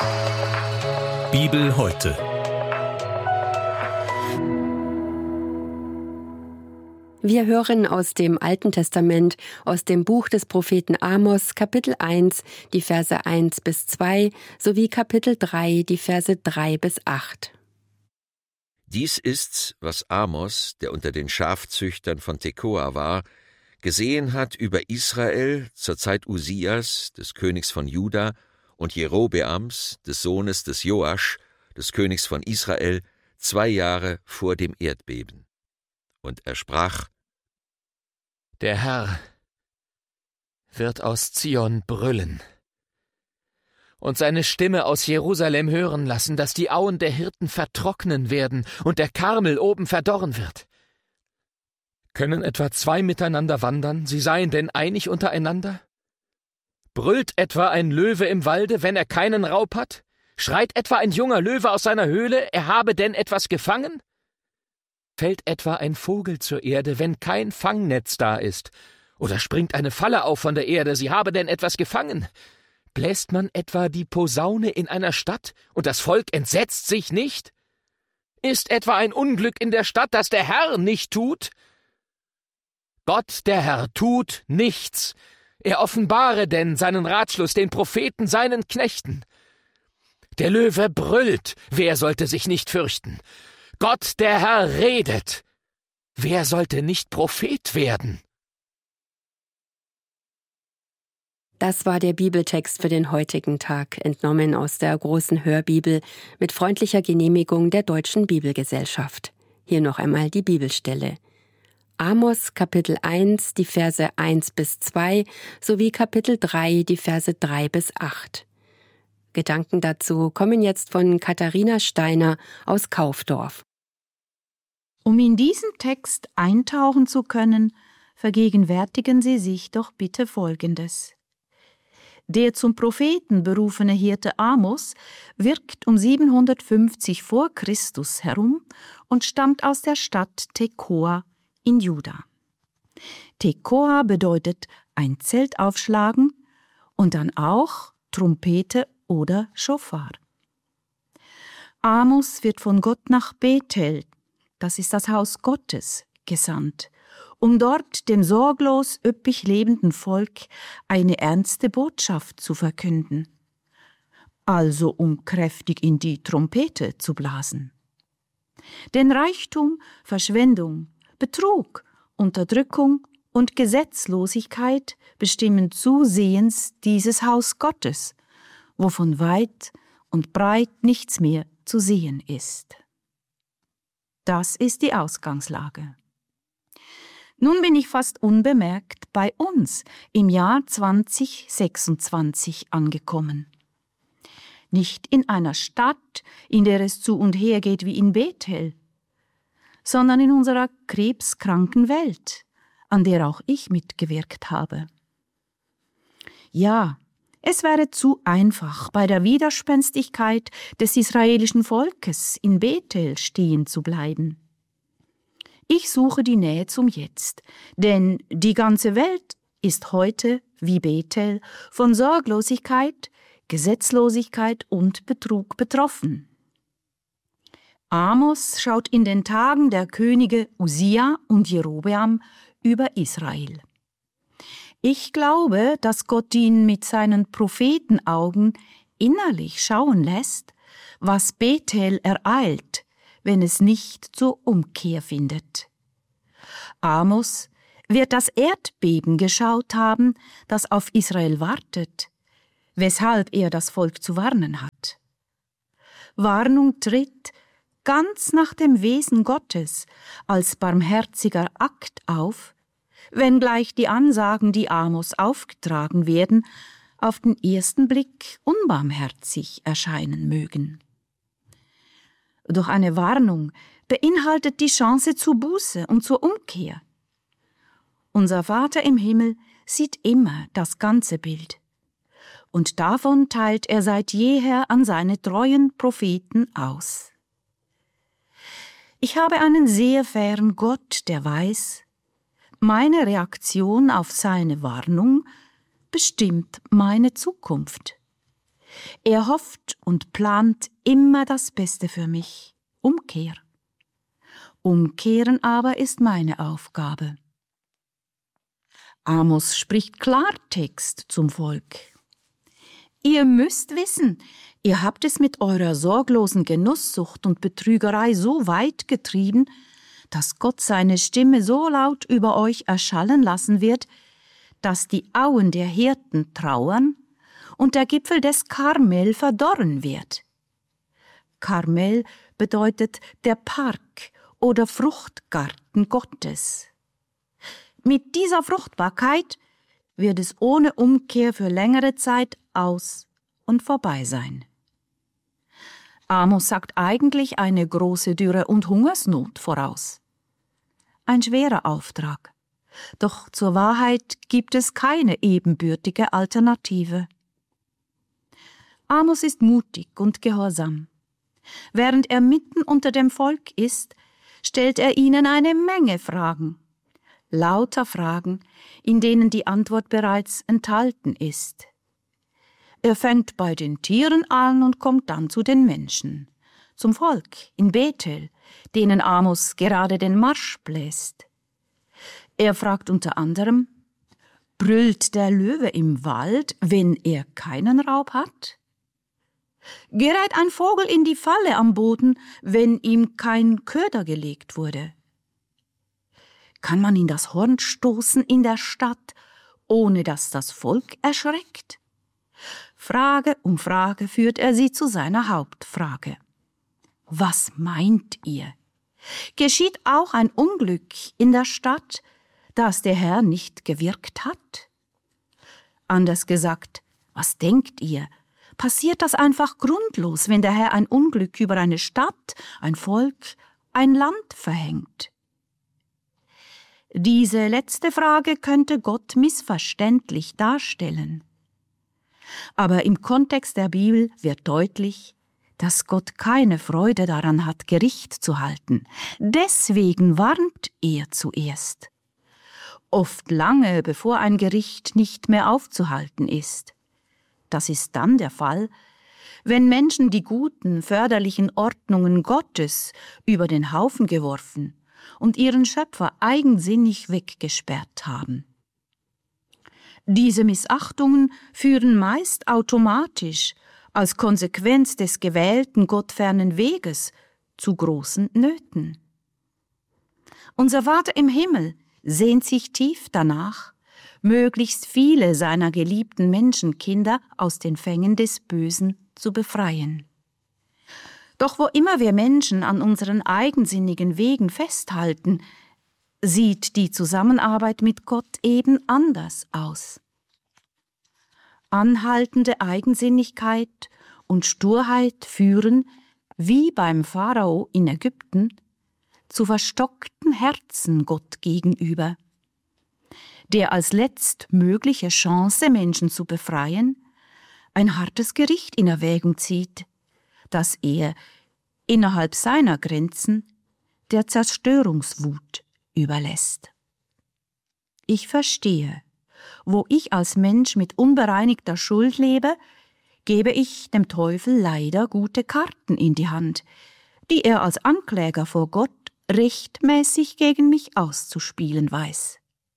Bibel heute. Wir hören aus dem Alten Testament, aus dem Buch des Propheten Amos, Kapitel 1, die Verse 1 bis 2, sowie Kapitel 3, die Verse 3 bis 8. Dies ist's, was Amos, der unter den Schafzüchtern von Tekoa war, gesehen hat über Israel zur Zeit Usias, des Königs von Juda, und Jerobeams, des Sohnes des Joasch, des Königs von Israel, 2 Jahre vor dem Erdbeben. Und er sprach: Der Herr wird aus Zion brüllen und seine Stimme aus Jerusalem hören lassen, dass die Auen der Hirten vertrocknen werden und der Karmel oben verdorren wird. Können etwa 2 miteinander wandern, sie seien denn einig untereinander? Brüllt etwa ein Löwe im Walde, wenn er keinen Raub hat? Schreit etwa ein junger Löwe aus seiner Höhle, er habe denn etwas gefangen? Fällt etwa ein Vogel zur Erde, wenn kein Fangnetz da ist? Oder springt eine Falle auf von der Erde, sie habe denn etwas gefangen? Bläst man etwa die Posaune in einer Stadt, und das Volk entsetzt sich nicht? Ist etwa ein Unglück in der Stadt, das der Herr nicht tut? Gott, der Herr, tut nichts. Er offenbare denn seinen Ratschluss den Propheten, seinen Knechten. Der Löwe brüllt, wer sollte sich nicht fürchten? Gott, der Herr, redet. Wer sollte nicht Prophet werden? Das war der Bibeltext für den heutigen Tag, entnommen aus der großen Hörbibel mit freundlicher Genehmigung der Deutschen Bibelgesellschaft. Hier noch einmal die Bibelstelle. Amos Kapitel 1, die Verse 1 bis 2, sowie Kapitel 3, die Verse 3 bis 8. Gedanken dazu kommen jetzt von Katharina Steiner aus Kaufdorf. Um in diesen Text eintauchen zu können, vergegenwärtigen Sie sich doch bitte Folgendes. Der zum Propheten berufene Hirte Amos wirkt um 750 vor Christus herum und stammt aus der Stadt Tekoa in Juda. Tekoa bedeutet ein Zelt aufschlagen und dann auch Trompete oder Schofar. Amos wird von Gott nach Bethel, das ist das Haus Gottes, gesandt, um dort dem sorglos üppig lebenden Volk eine ernste Botschaft zu verkünden, also um kräftig in die Trompete zu blasen. Denn Reichtum, Verschwendung, Betrug, Unterdrückung und Gesetzlosigkeit bestimmen zusehends dieses Haus Gottes, wovon weit und breit nichts mehr zu sehen ist. Das ist die Ausgangslage. Nun bin ich fast unbemerkt bei uns im Jahr 2026 angekommen. Nicht in einer Stadt, in der es zu und her geht wie in Bethel, sondern in unserer krebskranken Welt, an der auch ich mitgewirkt habe. Ja, es wäre zu einfach, bei der Widerspenstigkeit des israelischen Volkes in Bethel stehen zu bleiben. Ich suche die Nähe zum Jetzt, denn die ganze Welt ist heute, wie Bethel, von Sorglosigkeit, Gesetzlosigkeit und Betrug betroffen. Amos schaut in den Tagen der Könige Usia und Jerobeam über Israel. Ich glaube, dass Gott ihn mit seinen Prophetenaugen innerlich schauen lässt, was Bethel ereilt, wenn es nicht zur Umkehr findet. Amos wird das Erdbeben geschaut haben, das auf Israel wartet, weshalb er das Volk zu warnen hat. Warnung tritt ganz nach dem Wesen Gottes als barmherziger Akt auf, wenngleich die Ansagen, die Amos aufgetragen werden, auf den ersten Blick unbarmherzig erscheinen mögen. Doch eine Warnung beinhaltet die Chance zur Buße und zur Umkehr. Unser Vater im Himmel sieht immer das ganze Bild. Und davon teilt er seit jeher an seine treuen Propheten aus. Ich habe einen sehr fairen Gott, der weiß, meine Reaktion auf seine Warnung bestimmt meine Zukunft. Er hofft und plant immer das Beste für mich. Umkehr. Umkehren aber ist meine Aufgabe. Amos spricht Klartext zum Volk. Ihr müsst wissen, ihr habt es mit eurer sorglosen Genusssucht und Betrügerei so weit getrieben, dass Gott seine Stimme so laut über euch erschallen lassen wird, dass die Auen der Hirten trauern und der Gipfel des Karmel verdorren wird. Karmel bedeutet der Park oder Fruchtgarten Gottes. Mit dieser Fruchtbarkeit wird es ohne Umkehr für längere Zeit aus und vorbei sein. Amos sagt eigentlich eine große Dürre und Hungersnot voraus. Ein schwerer Auftrag. Doch zur Wahrheit gibt es keine ebenbürtige Alternative. Amos ist mutig und gehorsam. Während er mitten unter dem Volk ist, stellt er ihnen eine Menge Fragen. Lauter Fragen, in denen die Antwort bereits enthalten ist. Er fängt bei den Tieren an und kommt dann zu den Menschen, zum Volk in Bethel, denen Amos gerade den Marsch bläst. Er fragt unter anderem: Brüllt der Löwe im Wald, wenn er keinen Raub hat? Gerät ein Vogel in die Falle am Boden, wenn ihm kein Köder gelegt wurde? Kann man in das Horn stoßen in der Stadt, ohne dass das Volk erschreckt? Frage um Frage führt er sie zu seiner Hauptfrage. Was meint ihr? Geschieht auch ein Unglück in der Stadt, das der Herr nicht gewirkt hat? Anders gesagt, was denkt ihr? Passiert das einfach grundlos, wenn der Herr ein Unglück über eine Stadt, ein Volk, ein Land verhängt? Diese letzte Frage könnte Gott missverständlich darstellen. Aber im Kontext der Bibel wird deutlich, dass Gott keine Freude daran hat, Gericht zu halten. Deswegen warnt er zuerst. Oft lange, bevor ein Gericht nicht mehr aufzuhalten ist. Das ist dann der Fall, wenn Menschen die guten, förderlichen Ordnungen Gottes über den Haufen geworfen und ihren Schöpfer eigensinnig weggesperrt haben. Diese Missachtungen führen meist automatisch als Konsequenz des gewählten gottfernen Weges zu großen Nöten. Unser Vater im Himmel sehnt sich tief danach, möglichst viele seiner geliebten Menschenkinder aus den Fängen des Bösen zu befreien. Doch wo immer wir Menschen an unseren eigensinnigen Wegen festhalten, sieht die Zusammenarbeit mit Gott eben anders aus. Anhaltende Eigensinnigkeit und Sturheit führen, wie beim Pharao in Ägypten, zu verstockten Herzen Gott gegenüber, der als letztmögliche Chance, Menschen zu befreien, ein hartes Gericht in Erwägung zieht, das er innerhalb seiner Grenzen der Zerstörungswut überlässt. Ich verstehe, wo ich als Mensch mit unbereinigter Schuld lebe, gebe ich dem Teufel leider gute Karten in die Hand, die er als Ankläger vor Gott rechtmäßig gegen mich auszuspielen weiß.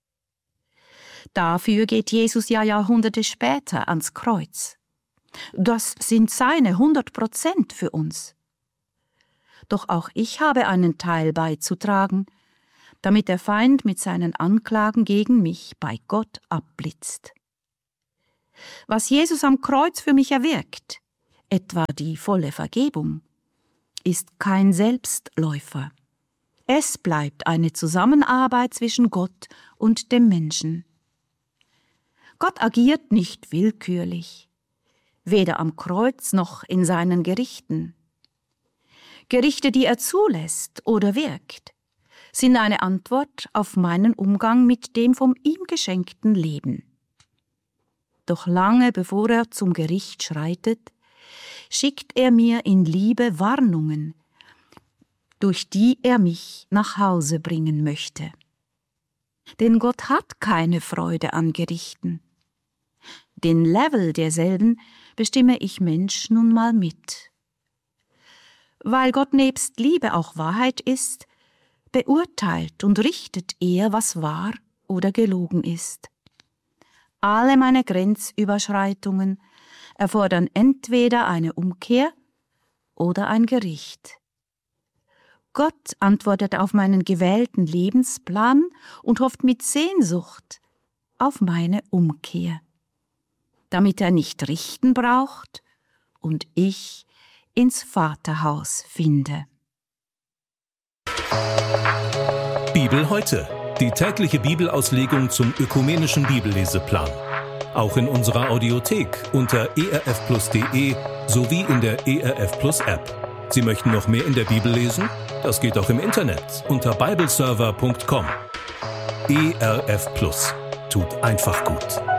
Dafür geht Jesus ja Jahrhunderte später ans Kreuz. Das sind seine 100% für uns. Doch auch ich habe einen Teil beizutragen, damit der Feind mit seinen Anklagen gegen mich bei Gott abblitzt. Was Jesus am Kreuz für mich erwirkt, etwa die volle Vergebung, ist kein Selbstläufer. Es bleibt eine Zusammenarbeit zwischen Gott und dem Menschen. Gott agiert nicht willkürlich, weder am Kreuz noch in seinen Gerichten. Gerichte, die er zulässt oder wirkt, sind eine Antwort auf meinen Umgang mit dem von ihm geschenkten Leben. Doch lange bevor er zum Gericht schreitet, schickt er mir in Liebe Warnungen, durch die er mich nach Hause bringen möchte. Denn Gott hat keine Freude an Gerichten. Den Level derselben bestimme ich Mensch nun mal mit. Weil Gott nebst Liebe auch Wahrheit ist, beurteilt und richtet er, was wahr oder gelogen ist. Alle meine Grenzüberschreitungen erfordern entweder eine Umkehr oder ein Gericht. Gott antwortet auf meinen gewählten Lebensplan und hofft mit Sehnsucht auf meine Umkehr, damit er nicht richten braucht und ich ins Vaterhaus finde. Bibel heute, die tägliche Bibelauslegung zum ökumenischen Bibelleseplan. Auch in unserer Audiothek unter erfplus.de sowie in der ERF Plus App. Sie möchten noch mehr in der Bibel lesen? Das geht auch im Internet unter bibleserver.com. ERF Plus tut einfach gut.